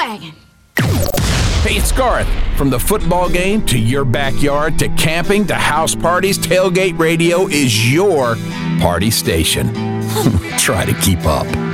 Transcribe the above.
wagon. Hey, it's Garth. From the football game to your backyard to camping to house parties, Tailgate Radio is your party station. Try to keep up.